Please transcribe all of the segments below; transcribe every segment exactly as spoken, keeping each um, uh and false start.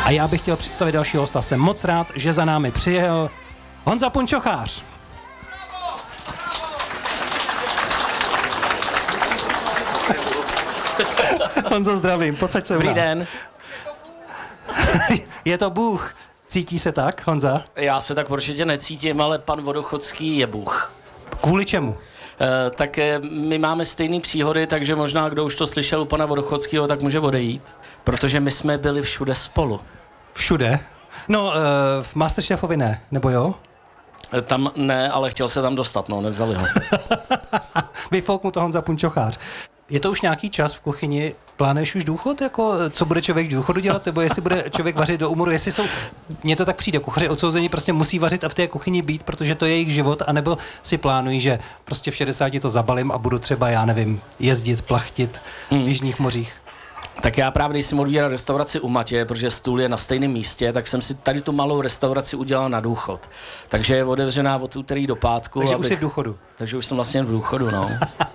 A já bych chtěl představit dalšího hosta. Jsem moc rád, že za námi přijel Honza Punčochář. Honzo, zdravím, posaď se u nás. Dobrý den. Je to Bůh. Cítí se tak, Honza? Já se tak určitě necítím, ale pan Vodochodský je Bůh. Kvůli čemu? E, tak e, my máme stejný příhody, takže možná, kdo už to slyšel u pana Vodochodského, tak může odejít. Protože my jsme byli všude spolu. Všude? No, e, v Masterchefovi ne, nebo jo? E, tam ne, ale chtěl se tam dostat, no, nevzali ho. Vyfouk mu to Honza Punčochář. Je to už nějaký čas v kuchyni? Plánuješ už důchod? Jako, co bude člověk v důchodu dělat? Nebo jestli bude člověk vařit do úmoru? Jestli jsou, mně to tak přijde, kuchaři odsouzení prostě musí vařit a v té kuchyni být, protože to je jejich život, anebo si plánují, že prostě v šedesáti to zabalím a budu třeba, já nevím, jezdit, plachtit v jižních mořích. Tak já právě, když jsem otvíral restauraci u Matě, protože stůl je na stejném místě, tak jsem si tady tu malou restauraci udělal na důchod. Takže je otevřená od úterý do pátku. Takže abych, už jsi v důchodu. Takže už jsem vlastně v důchodu, no.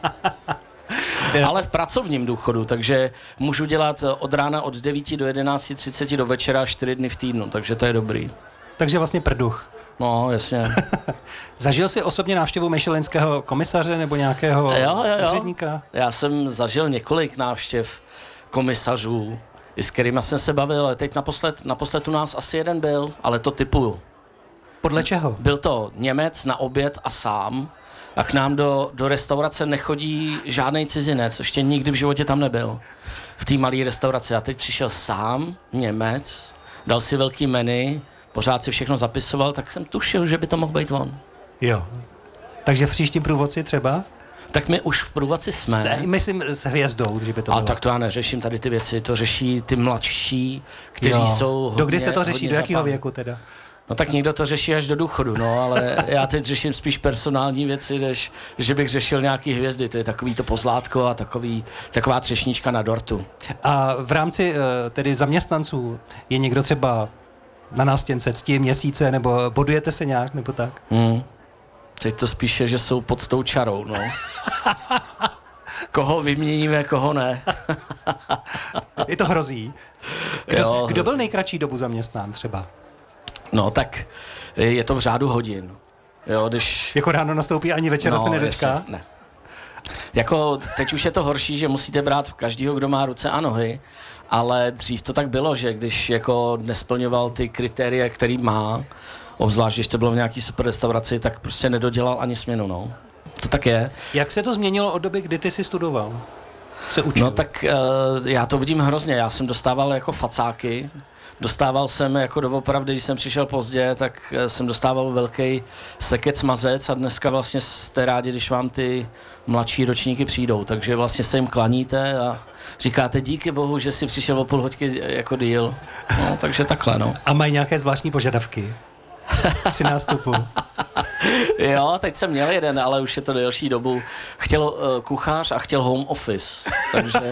Ale v pracovním důchodu, takže můžu dělat od rána od devíti do jedenácti třicet do večera čtyři dny v týdnu, takže to je dobrý. Takže vlastně prduch. No, jasně. Zažil jsi osobně návštěvu michelinského komisaře nebo nějakého jo, jo, jo. úředníka? Já jsem zažil několik návštěv komisařů, i s kterými jsem se bavil, ale teď naposled, naposled u nás asi jeden byl, ale to typuju. Podle čeho? Byl to Němec na oběd a sám. A k nám do, do restaurace nechodí žádný cizinec, ještě nikdy v životě tam nebyl. V té malé restauraci. A teď přišel sám, Němec, dal si velký menu, pořád si všechno zapisoval, tak jsem tušil, že by to mohl být on. Jo. Takže v příštím průvodci třeba? Tak my už v průvodci jsme. Jste, myslím s hvězdou, že by to A bylo. tak to já neřeším tady ty věci, to řeší ty mladší, kteří jo. jsou hodně, do kdy se to řeší, do jakého zapálení. věku teda? No tak někdo to řeší až do důchodu, no, ale já teď řeším spíš personální věci, než že bych řešil nějaký hvězdy. To je takový to pozlátko a takový, taková třešnička na dortu. A v rámci tedy zaměstnanců je někdo třeba na nástěnce cti měsíce, nebo bodujete se nějak, nebo tak? Hmm. Teď to spíše, že jsou pod tou čarou, no. Koho vyměníme, koho ne. Je to hrozí. Kdo, Jo, kdo byl hrozí. nejkratší dobu zaměstnán třeba? No tak je to v řádu hodin. Jo, když... Jako ráno nastoupí, ani večera no, se nedočká? Jasně, ne. Jako teď už je to horší, že musíte brát každýho, kdo má ruce a nohy, ale dřív to tak bylo, že když jako nesplňoval ty kritéria, který má, obzvlášť, když to bylo v nějaký super restauraci, tak prostě nedodělal ani směnu, no. To tak je. Jak se to změnilo od doby, kdy ty jsi studoval? Se učil? No tak uh, já to vidím hrozně, já jsem dostával jako facáky, dostával jsem jako doopravdy, když jsem přišel pozdě, tak jsem dostával velký sekec mazec a dneska vlastně jste rádi, když vám ty mladší ročníky přijdou, takže vlastně se jim klaníte a říkáte díky bohu, že si přišel o půl hoďky jako díl. No, takže takhle, no. A mají nějaké zvláštní požadavky při nástupu? Jo, teď jsem měl jeden, ale už je to delší dobu. Chtěl uh, kuchař a chtěl home office, takže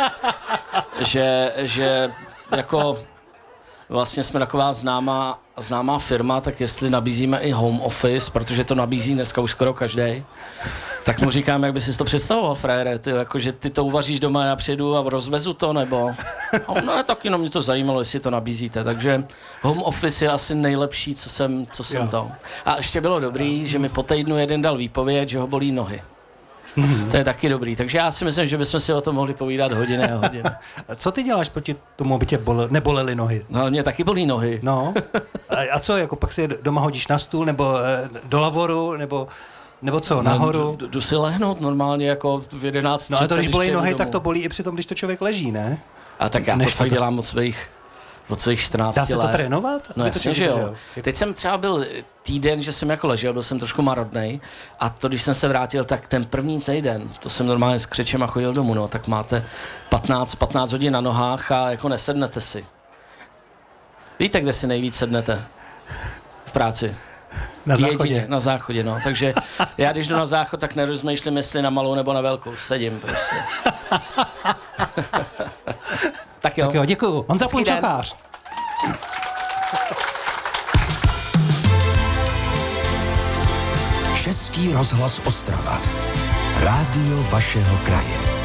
že, že jako vlastně jsme taková známá, známá firma, tak jestli nabízíme i home office, protože to nabízí dneska už skoro každý, tak mu říkám, jak by si to představoval, frére, ty, jako, že ty to uvaříš doma, já přijedu a rozvezu to, nebo... A no, tak jenom mě to zajímalo, jestli to nabízíte, takže home office je asi nejlepší, co jsem, co jsem to. A ještě bylo dobrý, že mi po týdnu jeden dal výpověď, že ho bolí nohy. Mm-hmm. To je taky dobrý, takže já si myslím, že bychom si o tom mohli povídat hodiny a hodiny. A co ty děláš proti tomu, aby tě bole, nebolely nohy? No, mě taky bolí nohy. No, a, a co, jako pak si je doma hodíš na stůl, nebo e, do lavoru, nebo, nebo co, nahoru? No, jdu si lehnout normálně jako v jedenáct třicet. No ale to, když bolí nohy, domů. tak to bolí i při tom, když to člověk leží, ne? A tak já Než to fakt to... dělám od svých, od svých čtrnácti let. Dá se to trénovat? No jasně, že jo. Teď jsem třeba byl týden, že jsem jako ležel, byl jsem trošku marodnej a to, když jsem se vrátil, tak ten první týden, to jsem normálně s křečem a chodil domů, no, tak máte patnáct, patnáct hodin na nohách a jako nesednete si. Víte, kde si nejvíc sednete? V práci. Na záchodě. Jedině, na záchodě, no. Takže já, když jdu na záchod, tak nerozmýšlím, jestli na malou nebo na velkou. Sedím prostě. Tak jo. Tak jo, děkuju. Honza Punčochář. Český rozhlas Ostrava. Rádio vašeho kraje.